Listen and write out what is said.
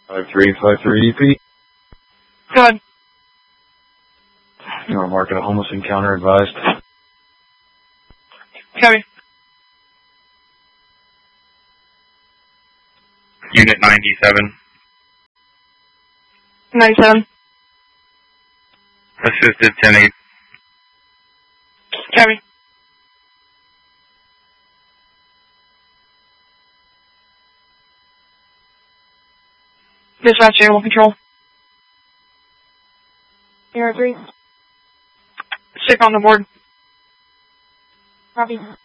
5353 EP. Go ahead. You are marking a homeless encounter advised. Copy. Unit 97. 97. Assisted 10-8. Copy. Dispatch animal control. Air 3. Stick on the board. Copy.